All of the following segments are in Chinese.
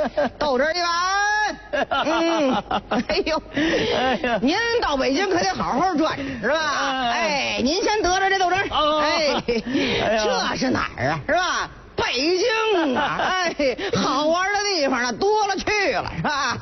豆汁1碗。哎呦，您到北京可得好好转是吧？哎，您先得着这豆汁。哎，这是哪儿啊？是吧？北京啊！哎，好玩的地方呢多了去了，是吧？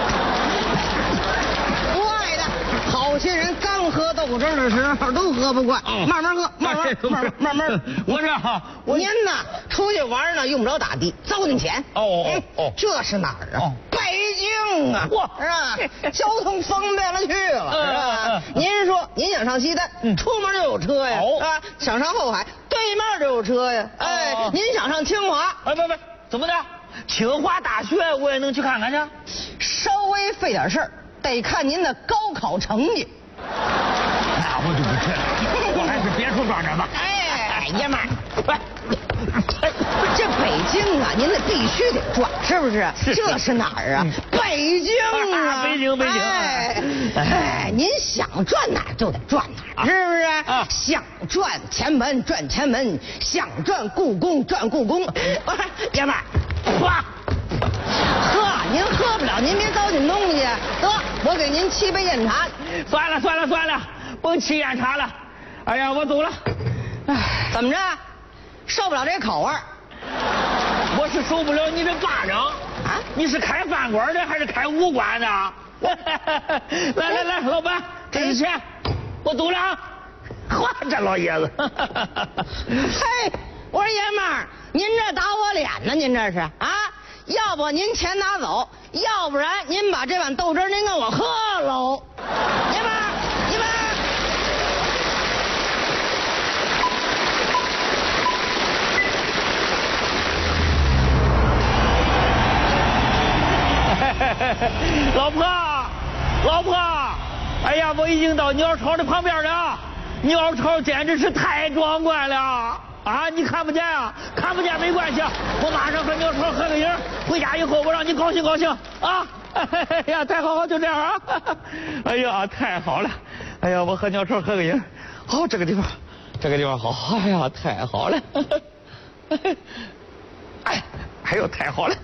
国外的好些人刚喝豆汁的时候都喝不惯，慢慢喝，慢慢。您呢出去玩呢用不着打的，糟践钱。这是哪儿啊？北京啊，是吧？交通方便了去了，是吧？您说您想上西单，出门就有车呀，啊，想上后海，对面就有车呀。哎，您想上清华， 不，怎么的？清华大学我也能去看看去。 稍微费点事儿，得看您的高考成绩。 那我就不去了，我还是别处转转吧。 哎，爷们儿，这北京啊，您得必须得转，是不是？这是哪儿啊？北京啊， 北京。 哎，您想转哪儿就得转哪儿，是不是？想转前门转前门，想转故宫转故宫。不是，爷们儿，喝，您喝不了，您别糟践东西。得，我给您沏杯酽茶。 算了，甭沏酽茶了。哎呀，我走了。 怎么着？受不了这口味儿？ 我是受不了你这巴掌啊！你是开饭馆的还是开武馆的？来，老板，这是钱，我走了啊！嚯，这老爷子！ 嘿，我说爷们儿，您这打我脸呢？您这是啊？要不您钱拿走，要不然您把这碗豆汁您给我喝喽。爷们儿。 老婆，哎呀，我已经到鸟巢的旁边了。鸟巢简直是太壮观了啊！你看不见啊？看不见没关系，我马上和鸟巢合个影，回家以后我让你高兴高兴啊！哎呀，太好，就这样啊！哎呀，太好了！哎呀，我和鸟巢合个影。好，这个地方好。哎呀，太好了！哎呦，太好了！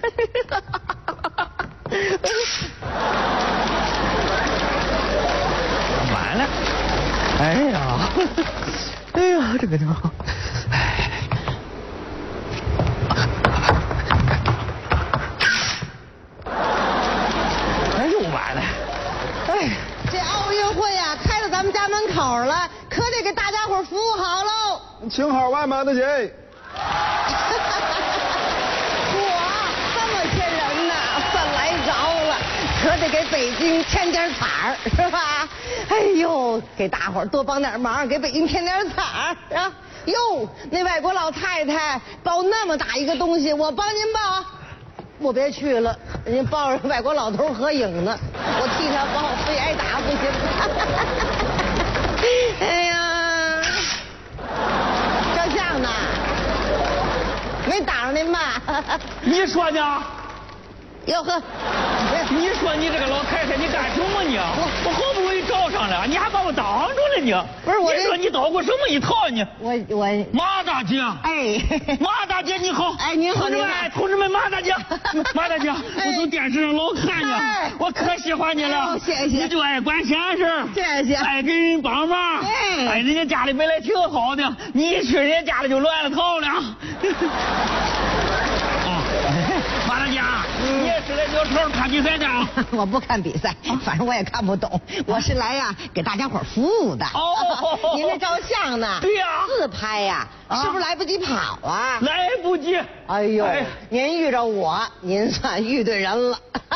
完了！哎呀，这个地方，又完了！ 这奥运会啊，开到咱们家门口了，可得给大家伙服务好喽。 请好外卖的姐。 可得给北京添点彩儿，是吧？哎呦，给大伙儿多帮点忙，给北京添点彩儿啊！哟，那外国老太太抱那么大一个东西，我帮您抱，我别去了，人家抱着外国老头合影呢，我替他抱，非挨打不行。哎呀，照相呢，没打着您吧？ 你说呢？ 哟呵， 你说你这个老太太，你干什么呢？我好不容易找上了，你还把我挡住了呢？ 不是我， 你说你捣鼓什么一套呢？ 我马大姐，马大姐你好， 您好， 同志们，马大姐，我从电视上老看呢，我可喜欢你了， 谢谢， 你就爱管闲事， 谢谢， 爱给人帮忙，人家家里本来挺好的，你一去人家家里就乱了套了。马大姐，你也是来鸟巢看比赛的啊？ 我不看比赛，反正我也看不懂。我是来呀给大家伙服务的。您这照相呢？ 对呀， 自拍呀，是不是来不及跑啊？ 来不及。 哎呦，您遇着我，您算遇对人了。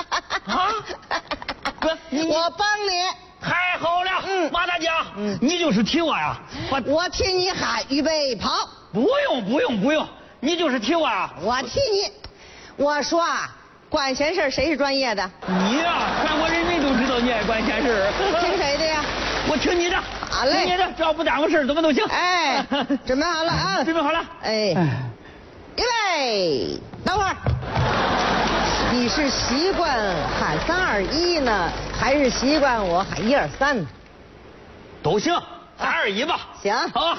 我帮你。 太好了，马大姐，你就是替我呀？ 我替你喊，预备跑。 不用，你就是替我呀？ 我替你。我说啊，管闲事谁是专业的？ 你呀，全国人民都知道你爱管闲事。 听谁的呀？ 我听你的。 好嘞， 听你的，只要不耽误事，怎么都行。 哎，准备好了啊！ 准备好了。 预备，等会儿。你是习惯喊3、2、1呢，还是习惯我喊1、2、3呢？ 都行，3、2、1吧。 行， 好。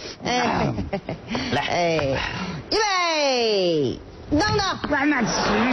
来， 预备，等等， 慢慢吃。